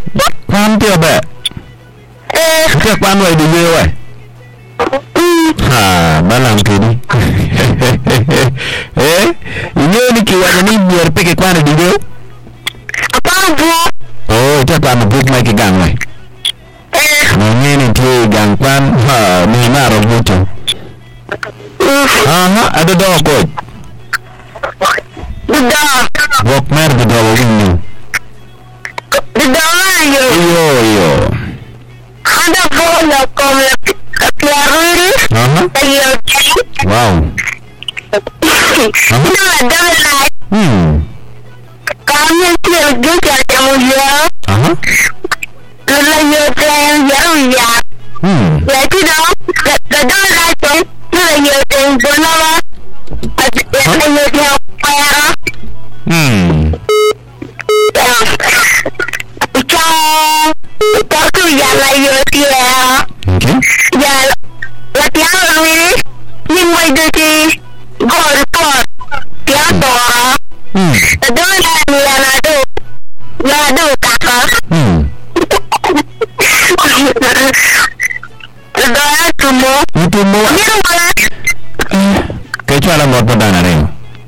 Quan tiêu bẹ. Cái quan vậy đi ghê vậy. Ba làm kỳ đi. Ini ni kiwanya ni biar peke quan đi ghê. Apa bu? Chắc quan một bước mai cái gang này. Nghe này thì gang quan ni na rồi vô chừng. Ada dua kot. Dua. Walkmer di bawah ini. Iyo. Ada bola como Clary. Wow. Itu ada lah. Kami juga ada mulia. Lalu yang ya. Jadi dong, ada lah tu. Lalu yang bola lah. Ada yang apa? Itu yang layu dia. Ya, latihan ini mai di gol. Dia doa. Doa nado kakak. Doa tumo. Dia malah. Kecuali buat perdana ring.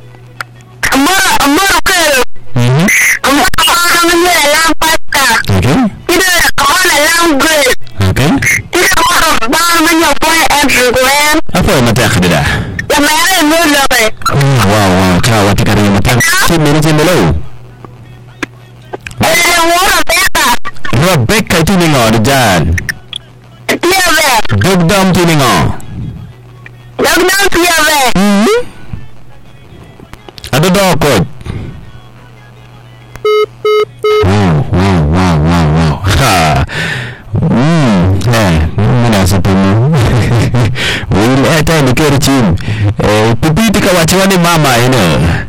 Amor ke. Amor namanya lampata. Tidak kawan langgul. Tidak kawan namanya everywhere. Apa yang mati akhir dah? Yang mana mula ke? Wow, cawa tiga ring mati. Cimelo. Rebecca itu ningo di jalan. Dia be. Dugdam tu ningo. Dugdam dia be. Ada dua kot. Wow. Mana sepuluh. Will ada di kerjim. Pipi tika waciwan ni mama ini.